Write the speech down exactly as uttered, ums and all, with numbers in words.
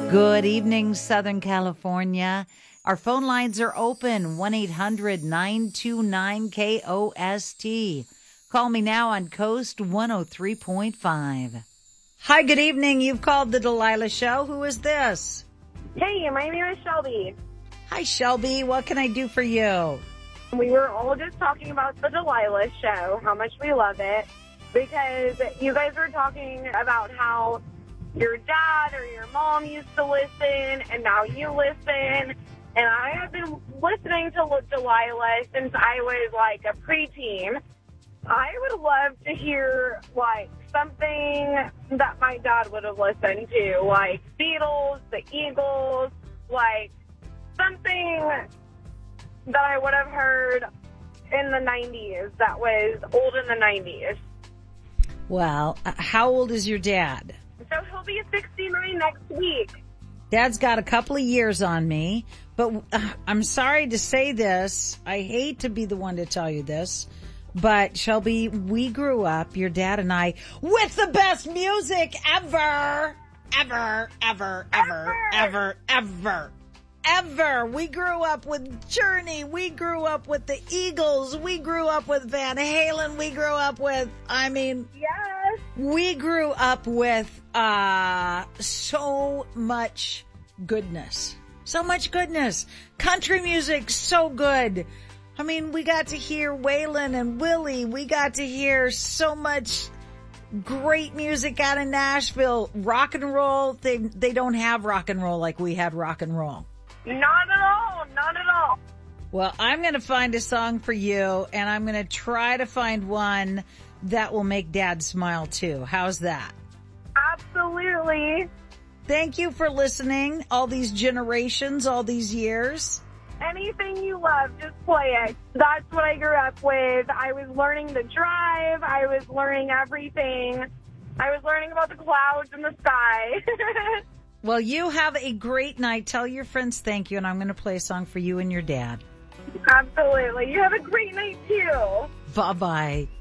Good evening, Southern California. Our phone lines are open, one eight hundred nine two nine K O S T. Call me now on Coast one oh three point five. Hi, good evening. You've called the Delilah Show. Who is this? Hey, my name is Shelby. Hi, Shelby. What can I do for you? We were all just talking about the Delilah Show, how much we love it, because you guys were talking about how your dad or your mom used to listen, and now you listen. And I have been listening to Delilah since I was like a preteen. I would love to hear like something that my dad would have listened to, like Beatles, the Eagles, like something that I would have heard in the nineties that was old in the nineties. Well, uh, how old is your dad? So he'll be sixty-nine next week. Dad's got a couple of years on me, but uh, I'm sorry to say this. I hate to be the one to tell you this, but Shelby, we grew up, your dad and I, with the best music ever, ever, ever, ever, ever, ever, ever. We grew up with Journey. We grew up with the Eagles. We grew up with Van Halen. We grew up with, I mean, Yes. we grew up with uh so much goodness. So much goodness. Country music, so good. I mean, we got to hear Waylon and Willie. We got to hear so much great music out of Nashville. Rock and roll, they they don't have rock and roll like we had rock and roll. Not at all. Not at all. Well, I'm going to find a song for you, and I'm going to try to find one that will make Dad smile too. How's that? Absolutely. Thank you for listening all these generations, all these years. Anything you love, just play it. That's what I grew up with. I was learning to drive. I was learning everything. I was learning about the clouds and the sky. Well, you have a great night. Tell your friends thank you, and I'm going to play a song for you and your dad. Absolutely. You have a great night, too. Bye-bye.